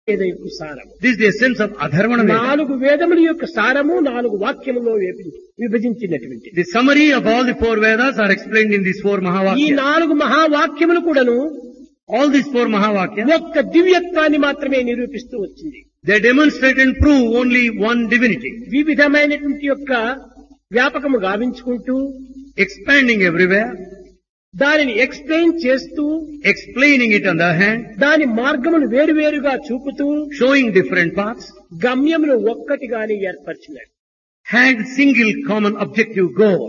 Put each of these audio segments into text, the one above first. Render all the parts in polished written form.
వేదయొక్క సారము. This is the essence of Atharvana Veda. 4 వేదముల యొక్క సారము 4 వాక్యములో విభజించినటువంటి. The summary of all the 4 Vedas are explained in these 4 ఈ Mahavakyas. 4 మహావాక్యములు కూడాను All these 4 Mahavakyas, ఒక్క దివ్యత్వాన్ని మాత్రమే నిరూపిస్తూ వచ్చింది. they demonstrate and prove only one divinity, వివిధమైనటువంటి యొక్క వ్యాపకము గావించుకుంటూ expanding everywhere, దానిని ఎక్స్ప్లెయిన్ చేస్తూ explaining it on the hand, దాని మార్గమును వేరువేరుగా చూపుతూ showing different paths, గమ్యమును ఒక్కటిగానే ఏర్పరిచినాడు. had single common objective goal.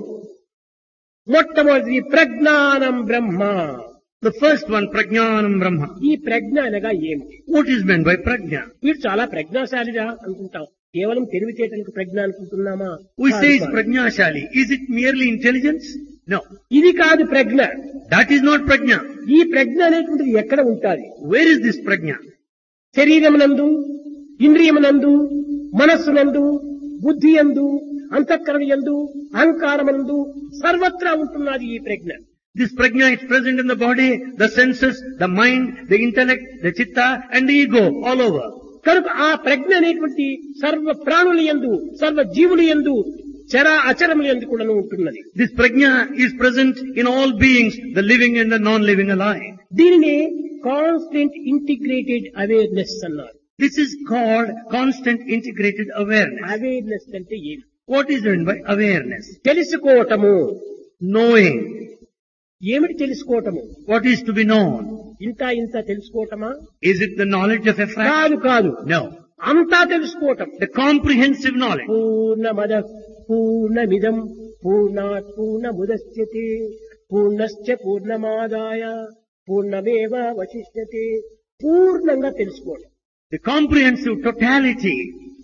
మొట్టమొదటి ప్రజ్ఞానం బ్రహ్మ. The first one, Prajnanam Brahma. ఈ ప్రజ్ఞ అనగా ఏమిటి? What is meant by Prajna? వీడు చాలా ప్రజ్ఞాశాలిగా అనుకుంటాం. కేవలం తెలివితేటలకు ప్రజ్ఞ అనుకుంటున్నామా? We say it's కాదు. Prajnashali. Is it merely intelligence? No. ఇది కాదు ప్రజ్ఞ. That is not Prajna. ఈ ప్రజ్ఞ అనేటువంటిది ఎక్కడ ఉంటాది? Where is this Prajna? శరీరమునందు, ఇంద్రియమునందు, మనస్సునందు, బుద్ధి యందు, అంతఃకరణ యందు, అహంకారమునందు సర్వత్రా ఉంటున్నది ఈ ప్రజ్ఞ. This Prajna is present in the body, the senses, the mind, the intellect, the chitta and the ego all over. కనుక ఆ ప్రజ్ఞ అనేటువంటి సర్వ ప్రాణుల యందు, సర్వ జీవుల యందు, చర అచరముల యందు కూడా ఉంటున్నది. This Prajna is present in all beings, the living and the non-living alike. దీనిని కాన్స్టెంట్ ఇంటిగ్రేటెడ్ అవేర్నెస్ అన్నారు. This is called constant integrated awareness. Awareness అంటే ఏమి? What is meant by awareness? తెలుసుకోవటము. Knowing. ఏమిటి తెలుసుకోవటము? What is to be known? ఇంత తెలుసుకోవటమా? Is it the knowledge of a fact? కాదు కాదు. No. అంతా తెలుసుకోవటం. The comprehensive knowledge. పూర్ణమద పూర్ణమిదం పూర్ణాత్ పూర్ణముదచ్యతే పూర్ణశ్చ పూర్ణమాదాయ పూర్ణమేవ వశిష్యతే. పూర్ణంగా తెలుసుకోవడం. The comprehensive totality.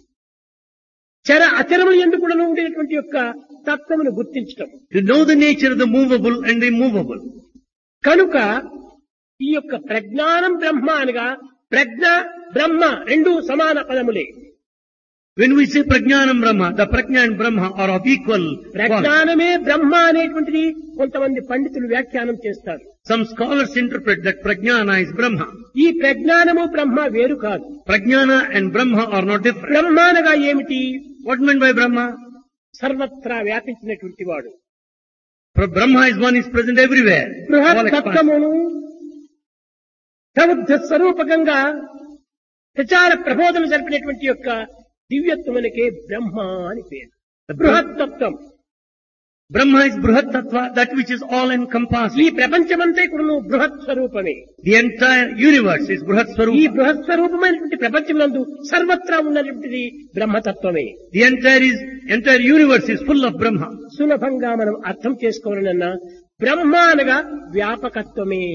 చర అచరములు ఎందుకు కూడా ఉండేటువంటి యొక్క తత్వమును గుర్తించటం. To know the nature of the movable and the immovable. కనుక ఈ యొక్క ప్రజ్ఞానం బ్రహ్మ అనగా ప్రజ్ఞ బ్రహ్మ రెండు సమాన పదములే. When we say Prajnanam Brahma, the Prajna and Brahma are of equal quality. ప్రజ్ఞానమే బ్రహ్మ అనేటువంటిది కొంతమంది పండితులు వ్యాఖ్యానం చేస్తారు. Some scholars interpret that Prajnana is Brahma. ఈ ప్రజ్ఞానము బ్రహ్మ వేరు కాదు. Prajnana and Brahma are not different. బ్రహ్మ అనగా ఏమిటి? What meant by Brahma? సర్వత్రా వ్యాపించినటువంటి వాడు. Brahma is one is present everywhere. బృహత్ All expanse. తత్వమును ప్రబుద్ధ స్వరూపకంగా ప్రచార ప్రబోధన జరిపినటువంటి యొక్క దివ్యత్వమునకే బ్రహ్మ అని పేరు. బృహత్ తత్వం. Brahma is Bruhat Tattva, that which is all encompassing. ఈ ప్రపంచమంతా కూడా బృహత్ స్వరూపమే. The entire universe is Bruhat ఈ Swarupa. బృహత్ స్వరూపమైనటువంటి ప్రపంచమునందు సర్వత్రా ఉన్నటువంటిది బ్రహ్మతత్వమే. The entire universe is full of Brahma. సులభంగా మనం అర్థం చేసుకోవాలన్నా బ్రహ్మ అనగా వ్యాపకత్వమే.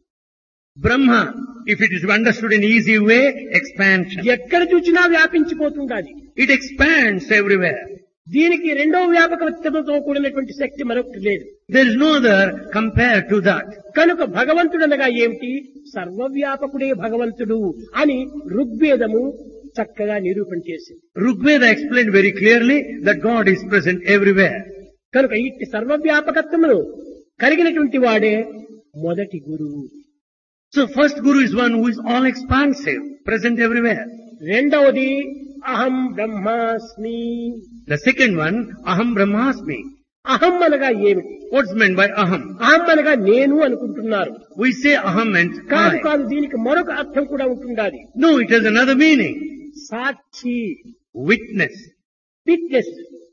Brahma, if it is understood in easy way, expansion. ఎక్కడ చూసినా వ్యాపించిపోతుండాలి. It expands everywhere. దీనికి రెండో వ్యాపకత్వంతో కూడినటువంటి శక్తి మరొకటి లేదు. There is no other compared to that. కనుక భగవంతుడనగా ఏమిటి? సర్వవ్యాపకుడే భగవంతుడు అని ఋగ్వేదము చక్కగా నిరూపణ చేసింది. Rigveda explained very clearly that God is present everywhere. కనుక ఇట్టి సర్వవ్యాపకత్వమును కలిగినటువంటి వాడే మొదటి గురువు. So first Guru is one who is all expansive, present everywhere. రెండవది అహం బ్రహ్మాస్మి. The second one, Aham Brahmasmi. అహం అనగా ఏమిటి? What's meant by Aham? అహం అనగా నేను అనుకుంటున్నారు. We say Aham meant కాదు I. కాదు, దీనికి మరొక అర్థం కూడా ఉంటుండాలి. No, it has another meaning. Sakshi, Witness. Witness.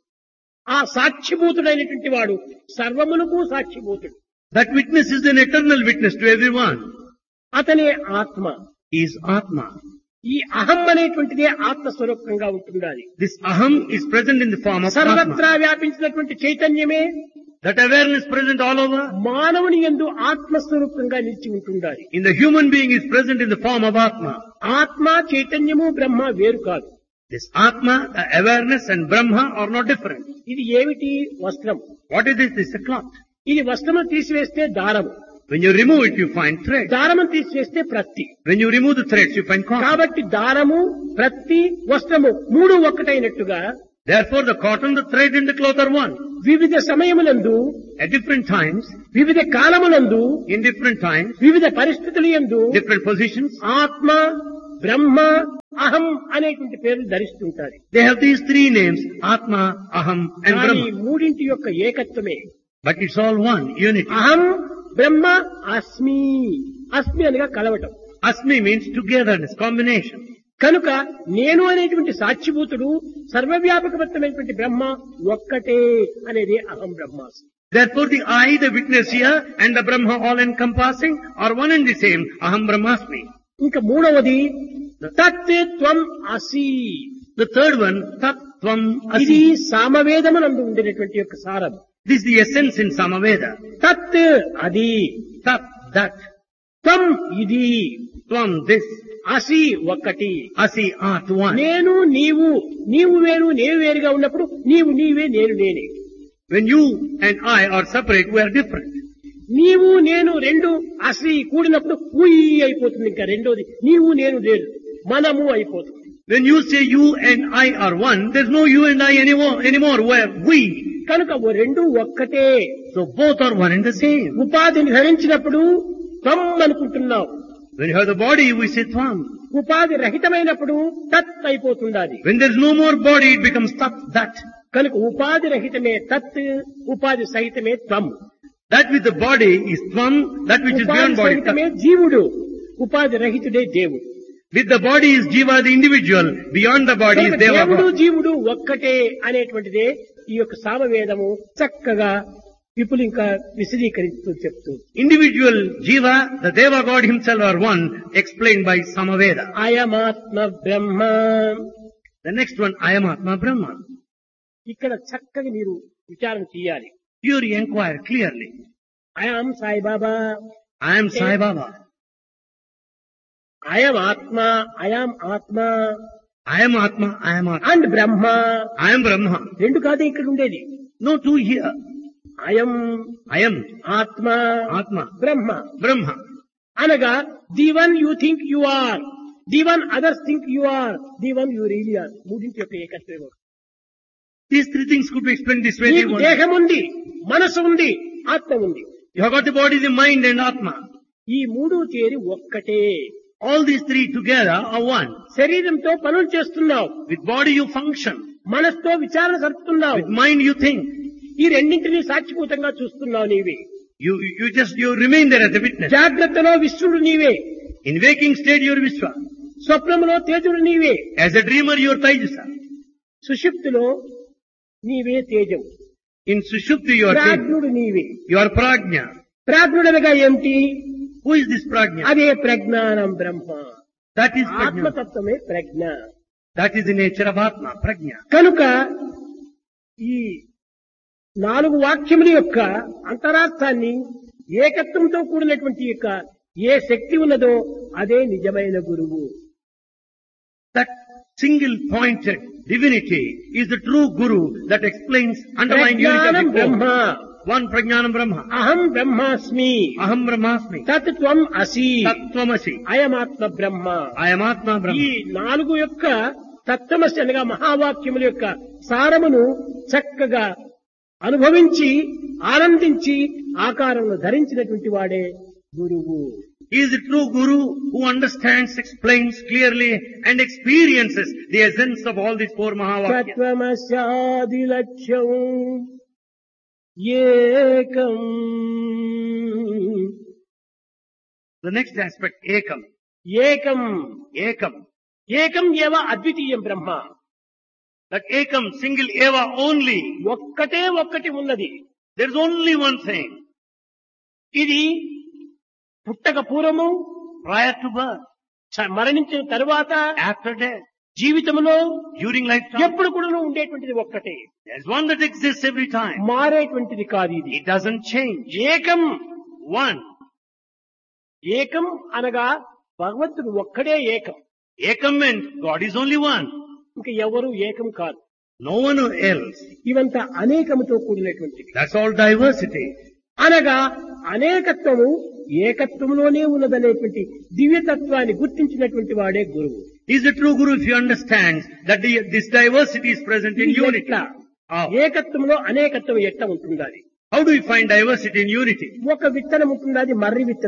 ఆ సాక్షిభూతుడైనటువంటి వాడు సర్వములకు సాక్షిభూతుడు. That witness is an eternal witness to everyone. అతనే ఆత్మ. He is Atma. ఈ అహం అనేటువంటిదే ఆత్మస్వరూపంగా ఉంటుండాలి. This Aham is present in the form of సర్వత్రా Atma. వ్యాపించినటువంటి చైతన్యమే That awareness present all over మానవుని యందు ఆత్మస్వరూపంగా నిలిచి ఉంటుండాలి. in the human being is present in the form of Atma. ఆత్మ, చైతన్యము, బ్రహ్మ వేరు కాదు. This Atma, the awareness and Brahma are not different. ఇది ఏమిటి? వస్త్రం. What is this? This is a cloth. ఇది వస్త్రము తీసివేస్తే దారము, When you remove it, you find thread. దారము తీసివేస్తే ప్రత్తి. When you remove the threads, you find cotton. కాబట్టి దారము, ప్రత్తి, వస్త్రము మూడు ఒక్కటైనట్టుగా Therefore, the cotton, the thread and the cloth are one. వివిధ సమయములందు, At different times, వివిధ కాలములందు, in different times, వివిధ పరిస్థితుల యందు different positions, ఆత్మ, బ్రహ్మ, అహం అనేటువంటి పేర్లు ధరిస్తుంటారు. They have these three names, Atma, Aham and కానీ Brahma. మూడింటి యొక్క ఏకత్వమే. But it's all one, unity. అహం బ్రహ్మ అస్మి, అస్మి అనగా కలవటం. Asmi means togetherness, combination. కనుక నేను అనేటువంటి సాక్షిభూతుడు సర్వవ్యాపకమైనటువంటి బ్రహ్మ ఒక్కటే అనేది అహం బ్రహ్మాస్మి. Therefore the I, the witness here, and the Brahma all encompassing are one and the same, Aham Brahmasmi. ఇంకా మూడవది తత్ త్వం అసి. The third one, Tat Tvam ఇది Asi. సామవేదమునందు ఉండేటువంటి యొక్క సారం. This is the essence in Samaveda. తత్ అది, Tat, that. త్వం ఇది, Tvam, this. అసి ఒక్కటి. Asi, art, one. నేను నీవు, నీవు వేరు నేను వేరుగా ఉన్నప్పుడు నీవు నీవే నేను నేనే. When you and I are separate, we are different. నీవు నేను రెండు అసి కూడినప్పుడు ఉయ్ అయిపోతుంది. ఇంకా రెండోది నీవు నేను లేదు, మనము అయిపోతుంది. When you say you and I are one, there's no you and I anymore. We're we. కనుక ఓ రెండు ఒక్కటే. So both are one and the same. ఉపాధిని ధరించినప్పుడు త్వం అనుకుంటున్నావు. When you have the body, we say Tvam. ఉపాధి రహితమైనప్పుడు తత్ అయిపోతుండాలి. When there's no more body, it becomes Tat, that. కనుక ఉపాధి రహితమే తత్, ఉపాధి సహితమే త్వం. That with the body is Tvam, that which is ఉపాధి beyond body. సహితమే జీవుడు, ఉపాధి రహితుడే దేవుడు. With the body is Jiva, the individual. Beyond the body is కనుక Deva. దేవుడు God. జీవుడు ఒక్కటే అనేటువంటిదే ఈ యొక్క సామవేదము చక్కగా విపులింకా విశదీకరిస్తూ చెప్తూ. Individual Jiva, the Deva God himself are one, explained by Samaveda. అయమాత్మ Brahma. The next one, I am Atma Brahma. ఇక్కడ చక్కగా మీరు విచారణ చేయాలి. You inquire clearly. అయం Saibaba, I am Sai Baba. అయం ఆత్మ, అయం ఆత్మ I am Atma, I am Atma. And Brahma. I am Brahma. రెండు కాదే ఇక్కడ ఉండేది. No two here. అయం I am ఆత్మ, Atma, బ్రహ్మ Brahma. అనగా the one you think you are, the one others think you are, the one you really are. మూడింటి యొక్క ఏకత్వం. These three things could be explained this way. నీకు దేహం ఉంది, మనసు ఉంది, ఆత్మ ఉంది. You have got the body, the mind and Atma. ఈ మూడు చేరి ఒక్కటే. All these three together are one. శరీరంతో పనులు చేస్తున్నావు, With body you function. మనసుతో విచారణ జరుపుతున్నావు, With mind you think. ఈ రెండింటినీ సాక్షిభూతంగా చూస్తున్నావు నీవే. You remain there as a witness. జాగ్రత్తలో విశ్వడు నీవే, In waking state you are Vishwa. స్వప్నములో తేజుడు నీవే, As a dreamer you are Taijasa. సుషుప్తిలో నీవే తేజం, In Sushupti you are Tej. ప్రాజ్ఞుడు నీవే. You are Prajna. ప్రాజ్ఞుడనగా ఏమిటి? Who is this Prajna? అదే ప్రజ్ఞానం బ్రహ్మ. That is Prajna. ఆత్మతత్వమే Pragna. That is the nature of Atma, Prajna. కనుక ఈ 4 వాక్యముల యొక్క అంతరార్థాన్ని ఏకత్వంతో కూడినటువంటి యొక్క ఏ శక్తి ఉన్నదో అదే నిజమైన గురువు. That single pointed divinity is the true Guru that explains underlying unity ప్రజ్ఞానం of the Brahma, core. One Prajnanam Brahma. అహం బ్రహ్మాస్మి, Aham Brahmasmi. తత్ త్వం అసి, Tattvamasi. అయమాత్మ Brahma. I am Atma ఈ Brahma. 4 యొక్క తత్వమసి అనగా మహావాక్యముల యొక్క సారమును చక్కగా అనుభవించి ఆనందించి ఆకారమును ధరించినటువంటి వాడే గురువు. He is the true Guru who understands, explains clearly and experiences the essence of all these 4 Mahavakyas. తత్వమస్యాది లక్ష్యం ఏకం. The next aspect, Ekam. ఏకం, Ekam. ఏకం ఏవ అద్వితీయం బ్రహ్మ. That Ekam, single Eva only. ఒక్కటే ఒక్కటి ఉన్నది. There is only one thing. ఇది పుట్టక పూర్వము, Prior to birth, మరణించిన తరువాత, after death, జీవితంలో during lifetime. ఎప్పుడు కూడా ఉండేటువంటిది ఒక్కటే, There is one that exists every time. మారేటువంటిది కాదు ఇది. It doesn't change. ఏకం, One. ఏకం అనగా భగవంతుడు ఒక్కడే ఏకం. Ekam meant God is only one. ఇంకా ఎవరు ఏకం కాదు. No one else. ఇవంతా అనేకముతో కూడినటువంటిది. That's all diversity. అనగా అనేకత్వము ఏకత్వంలోనే ఉన్నదనేటువంటి దివ్యతత్వాన్ని గుర్తించినటువంటి వాడే గురువు. He is the true Guru if you understand that this diversity is present in ఇది unity. ఎట్లా? How? ఏకత్వంలో అనేకత్వం ఎట్లా ఉంటుండాలి? How do we find diversity in unity? ఒక విత్తనం ఉంటుంది, అది మర్రి విత్తనం.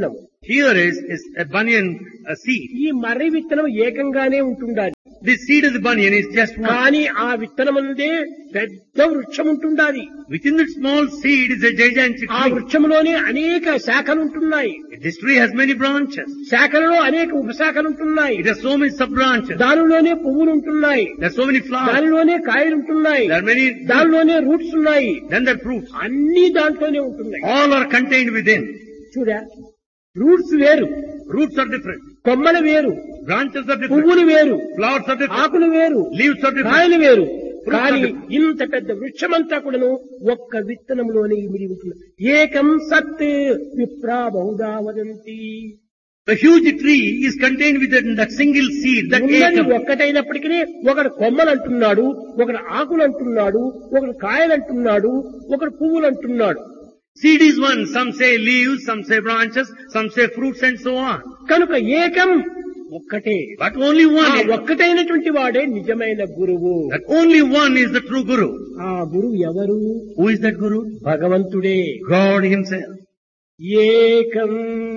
Here is a banyan seed. ఈ మర్రి విత్తనం ఏకంగానే ఉంటుండాలి. This seed of the banyan is just one. కానీ ఆ విత్తనముందే పెద్ద వృక్షం ఉంటుండాలి. Within that small seed is a gigantic ఆ tree. వృక్షంలోనే అనేక శాఖలు ఉంటున్నాయి. This tree has many branches. శాఖలలో అనేక ఉపశాఖలు ఉంటున్నాయి. It has so many sub-branches. దానిలోనే పువ్వులు ఉంటున్నాయి. There are so many flowers. దానిలోనే కాయలు ఉంటున్నాయి. There are many. దానిలోనే రూట్స్ ఉన్నాయి. Then there are fruits. అన్ని దాంట్లోనే ఉంటున్నాయి. All are contained within. చూడా, రూట్స్ వేరు, Roots are different. కొమ్మలు వేరు, Branches are different. పువ్వులు వేరు, Flowers are different. ఆకులు వేరు, Leaves are different. కాయలు వేరు. Fruits కానీ are different. ఇంత పెద్ద వృక్షమంతా కూడాను ఒక్క విత్తనంలోనే ఇమిడి ఉంటుంది. ఏకం సత్ విప్రా Bahuda వదంతి. The huge tree is contained within that single seed, that ఉన్నది ekam. ఒక్కటైనప్పటికీ ఒకడు కొమ్మలు అంటున్నాడు, ఒకడు ఆకులు అంటున్నాడు, ఒకడు కాయలు అంటున్నాడు, ఒకడు పువ్వులు అంటున్నాడు. Seed is one. Some say leaves, some say branches, some say fruits and so on. కనుక ఏకం ఒక్కటే. But only ఆ one. ఒక్కటైనటువంటి వాడే నిజమైన గురువు. That only one is the true Guru. ఆ గురువు ఎవరు? Who is that Guru? భగవంతుడే. God Himself. ఏకం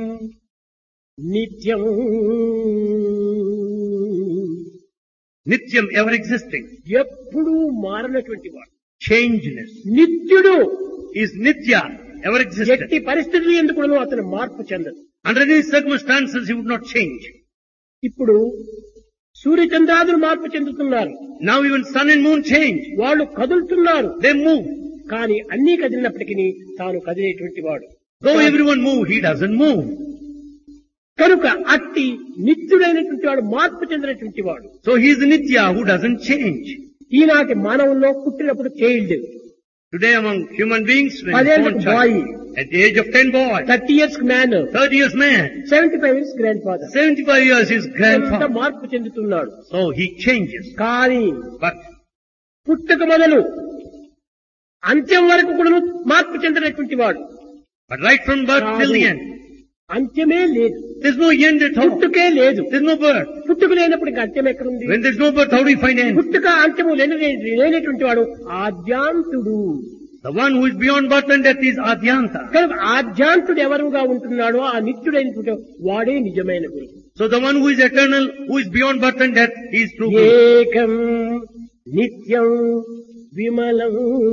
నిత్యం Nityam, ever existing. ఎప్పుడూ మారనటువంటి వాడు. Changeless. నిత్యుడు. Is Nitya, ever existent. ఎట్టి పరిస్థితులు ఎందుకు అతను మార్పు చెందదు. Under any circumstances, He would not change. ఇప్పుడు సూర్యచంద్రాదులు మార్పు చెందుతున్నారు. Now even sun and moon change. వాళ్ళు కదులుతున్నారు. They move. కానీ అన్నీ కదిలినప్పటికీ తాను కదిలేటువంటి వాడు. Though everyone move, He doesn't move. కనుక అట్టి నిత్యుడైనటువంటి వాడు, మార్పు చెందినటువంటి వాడు. So He is Nitya who doesn't change. ఈనాటి మానవుల్లో పుట్టినప్పుడు child, Today among human beings, when Adele born boy. child, at the age of 10 boy, 30 years man, 30 years man, 75 years grand father. 75 years his ఎంత grandfather. మార్పు చెందుతున్నాడు. So he changes. కానీ But పుట్టుక మొదలు అంత్యం వరకు కూడా మార్పు చెందినటువంటి వాడు. right from birth till the end, అంత్యమే లేదు. there's no end at all. పుట్టుకే లేదు. There's no birth. పుట్టుక లేనప్పుడు ఇంకా అంత్యం ఎక్కడుంది? When there's no birth, how do you find end? పుట్టుక అంత్యము లేనటువంటి వాడు ఆద్యాంతుడు. The one who is beyond birth and death is Adyanta. కనుక ఆద్యాంతుడు ఎవరుగా ఉంటున్నాడో ఆ నిత్యుడైనటువంటి వాడే నిజమైన గురువు. So the one who is eternal, who is beyond birth and death, he is true Guru. ఏకం నిత్యం విమలం.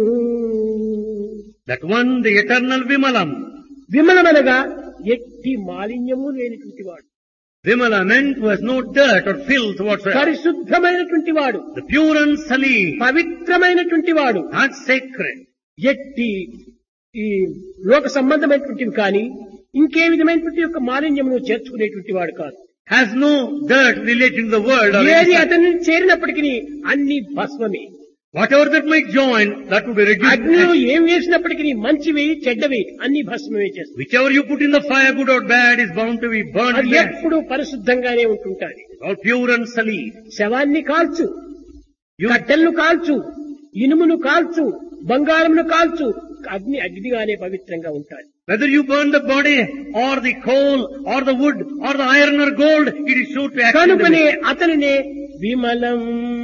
That one, the eternal Vimalam. విమలమనగా ఎట్టి మాలిన్యము లేనిటువంటి వాడు, Vimala meant who has no dirt or filth whatsoever. పరిశుద్ధమైనటువంటి వాడు, The pure and salim, పవిత్రమైనటువంటి వాడు. not sacred. ఎట్టి ఈ లోక సంబంధమైనటువంటివి కానీ ఇంకే విధమైనటువంటి యొక్క మాలిన్యమును చేర్చుకునేటువంటి వాడు కాదు. Has no dirt relating to the world or ఏది anything. అతన్ని చేరినప్పటికీ అన్ని భస్మమే. Whatever that might join, that would be reduced. అగ్నిలో ఏం వేసినప్పటికీ మంచివి చెడ్డవి అన్ని భస్మమే చేస్తాయి. Whichever you put in the fire, good or bad, is bound to be burned. అది Bad. ఎప్పుడు పరిశుద్ధంగానే ఉంటుంటాది. All pure and salim. శవాన్ని కాల్చు, కట్టెలను కాల్చు, ఇనుమును కాల్చు, బంగారమును కాల్చు, అగ్ని అగ్నిగానే పవిత్రంగా ఉంటాయి. Whether you burn the body or the coal or the wood or the iron or gold, it is sure to act in the కనుకనే way. అతనినే విమలం.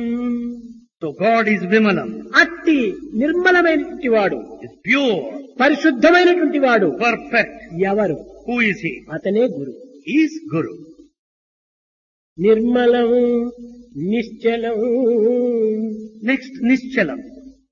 So God is Vimalam, అట్టి నిర్మలమైనటువంటి వాడు, is pure, పరిశుద్ధమైనటువంటి వాడు perfect. ఎవరు? Who is He? అతనే గురు. He is Guru. నిర్మలం నిశ్చలం. Next, Nischalam.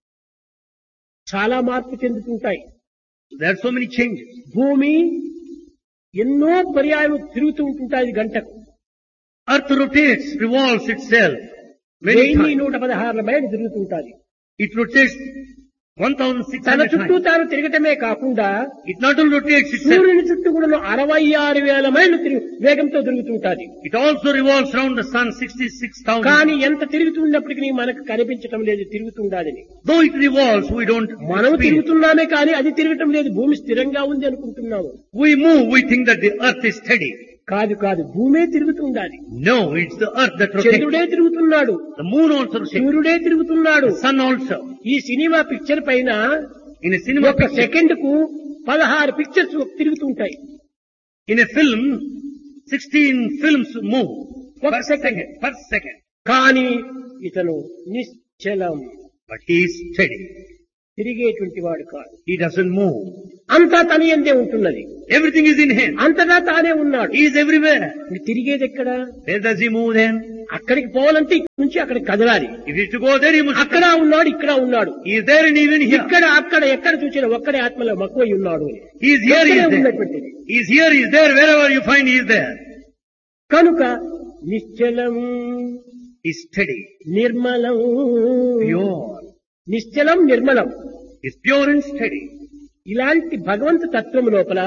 చాలా మార్పు చెందుతుంటాయి. There are so many changes. భూమి ఎన్నో పర్యాయాలు తిరుగుతూ ఉంటుంటాయి గంటకు. Earth rotates, revolves itself. Many times. 1116 మైళ్ళు తిరుగుతుంటాది. It rotates తన 1,600 చుట్టూ times. తాను తిరగటమే కాకుండా It not only rotates itself, సూర్యుని చుట్టూ కూడా 66,000 మైళ్ళు వేగంతో తిరుగుతుంటాది. it also revolves around the sun 66,000. కానీ ఎంత తిరుగుతున్నప్పటికీ మనకు కనిపించటం లేదు తిరుగుతుండాలని. Though it revolves, we don't మనం experience. తిరుగుతున్నామే కానీ అది తిరగటం లేదు. భూమి స్థిరంగా ఉంది అనుకుంటున్నాము. We move, we think that the earth is steady. కాదు కాదు, భూమే తిరుగుతుండాలి. No, it's the earth that rotates. చంద్రుడే తిరుగుతున్నాడు, The moon also rotates. సూర్యుడే తిరుగుతున్నాడు. The sun also. ఈ సినిమా పిక్చర్ పైన In a cinema ఒక picture, సెకండ్ కు 16 pictures తిరుగుతుంటాయి. in a film, 16 films move. Per Per second. Per second. కానీ ఇతను నిశ్చలం. But he is steady. తిరిగేటువంటి వాడు కాదు. He doesn't move. అంతా తన యందే ఉంటున్నది. Everything is in him. అంతటా తానే ఉన్నాడు. He is everywhere. ఇది తిరిగేది ఎక్కడ? Where does he move then? అక్కడికి పోవాలంటే ఇక్కడి నుంచి అక్కడికి కదలాలి. If he is to go there, he must. అక్కడ ఉన్నాడు, ఇక్కడ ఉన్నాడు. He is there and even here. ఇక్కడ అక్కడ ఎక్కడ చూసినా ఒక్కడే ఆత్మలో మక్కువై ఉన్నాడు అని. He is here, he is there. ఉన్నటువంటిది. He is here, he is there. Wherever you find, he is there. కనుక నిశ్చలం, He is steady, నిర్మలం, pure. నిశ్చలం నిర్మలం, He is pure and steady. ఇలాంటి భగవంతు తత్వం లోపల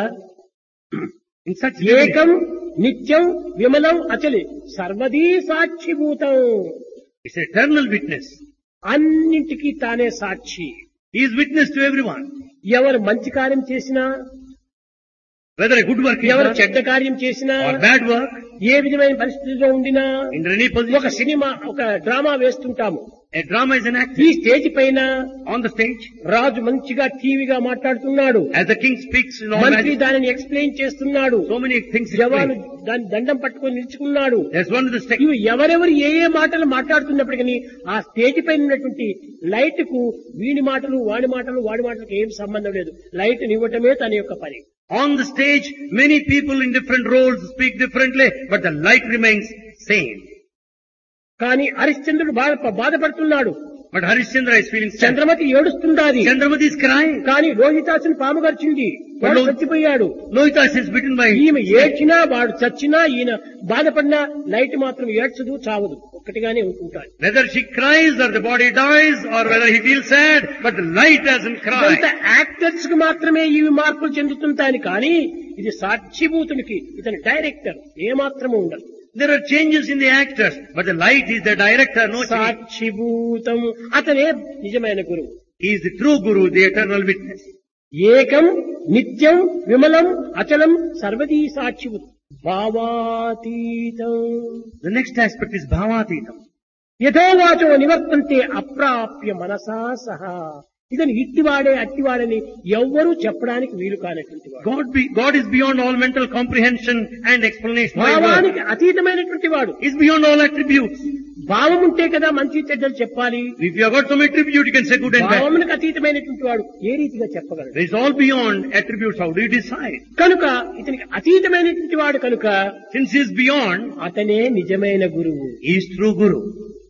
In such ఏకం నిత్యం విమలం అచలి సర్వదీ సాక్షిభూతం. It's eternal witness. అన్నింటికీ తానే సాక్షి. He is witness to everyone. ఎవరు మంచి కార్యం చేసినా, Whether a good work is ఎవరు done చెడ్డ కార్యం చేసినా, or bad work, ఏ విధమైన పరిస్థితిలో ఉండినా, in any ఒక position, సినిమా ఒక drama వేస్తుంటాము. a drama is an act. ఈ స్టేజ్ పైన On the stage, రాజు మంచిగా టీవీగా మాట్లాడుతున్నాడు, as the king speaks in all మంత్రి majesty, దానిని ఎక్స్ప్లెయిన్ చేస్తున్నాడు, so many things జవాను explained. దాని దండం పట్టుకొని నిలుచుకున్నాడు. There's one of the stage. ఇవి ఎవరెవరు ఏ మాటలు మాట్లాడుతున్నప్పటికీ ఆ స్టేజ్ పైన ఉన్నటువంటి లైట్ కు వీడి మాటలు వాడి మాటలు వాడి మాటలకు ఏం సంబంధం లేదు. లైట్ నివ్వటమే తన యొక్క పని. On the stage, many people in different roles speak differently, but the light remains same. కానీ హరిశ్చంద్రుడు బాధపడుతున్నాడు, But Harishchandra is feeling sad. Chandramati ఏడుస్తున్నది. Chandramati is crying. కానీ లోహితాసుని పాము గరిచింది, వాడు చచ్చిపోయాడు. Lohitas is bitten by ఈమె ఏడ్చినా వాడు చచ్చినా ఈయన బాధపడినా లైట్ మాత్రం ఏడ్చదు, చావదు, ఒక్కటిగానే ఉంటుంటాడు. whether she cries or the body dies or whether he feels sad, but the light doesn't కొంత cry. యాక్టర్స్ కు మాత్రమే ఇవి మార్పులు చెందుతుంటాయి, కానీ ఇది సాక్షిభూతునికి, ఇతని డైరెక్టర్ ఏమాత్రము ఉండదు. There are changes in the actors, but the light is the director, no change. సాక్షిభూతం, అతనే నిజమైన గురువు. He is the true Guru, the eternal witness. ఏకం నిత్యం విమలం అచలం సర్వదీ సాక్షిభూతం భావాతీతం. The next aspect is Bhavatitam. యథోవాచో నివర్తంతే అప్రాప్య మనసా సహా. ఇతను ఇట్టివాడే అట్టివాడని ఎవ్వరూ చెప్పడానికి వీలు కానటువంటి వాడు. God is beyond all mental comprehension and explanation. భావానికి అతీతమైనటువంటి వాడు. He is beyond all attributes. భావం ఉంటే కదా మంచి చెడ్డలు చెప్పాలి. If you have got some attribute, you can say good and bad. భావమునికి అతీతమైనటువంటి వాడు ఏ రీతిగా చెప్పగలడు? It is all beyond attributes. How do you decide? కనుక ఇతనికి అతీతమైనటువంటి వాడు కనుక Since he is beyond, అతనే నిజమైన గురువు. he is true Guru.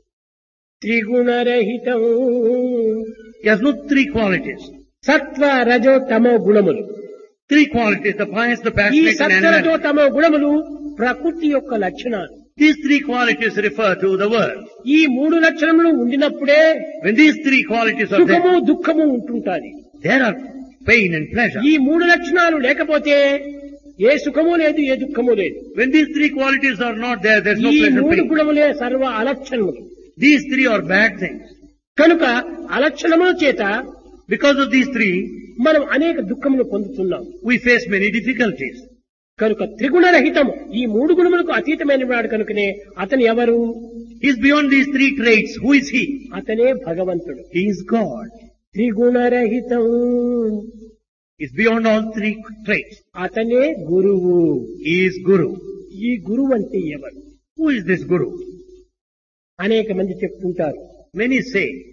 త్రిగుణరహితం, He has no three qualities. సత్వ రజో తమో గుణములు. Three qualities, the pious, the ఈ passionate and సత్వ రజో animal. తమో గుణములు ప్రకృతి యొక్క లక్షణాలు. These three qualities refer to the world. ఈ మూడు లక్షణములు ఉండినప్పుడే When these three qualities are సుఖము there, దుఃఖము ఉంటుంటాది. there are pain and pleasure. ఈ మూడు లక్షణాలు లేకపోతే ఏ సుఖము లేదు, ఏ దుఃఖము లేదు. When these three qualities are not there, there's no ఈ pleasure, మూడు pain. గుణములే సర్వ అలక్షణములు. These three are bad things. కనుక అలక్షణముల చేత Because of these three, మనం అనేక దుఃఖములు పొందుతున్నాం. we face many difficulties. కనుక త్రిగుణరహితము, ఈ మూడు గుణములకు అతీతమైన వాడు కనుకనే అతను ఎవరు? He is beyond these three traits. Who is he? అతనే భగవంతుడు. He is God. త్రిగుణరహితం, He is beyond all three traits. అతనే గురువు. He is Guru. ఈ గురువు అంటే ఎవరు? Who is this Guru? అనేక మంది చెప్తుంటారు. Many say,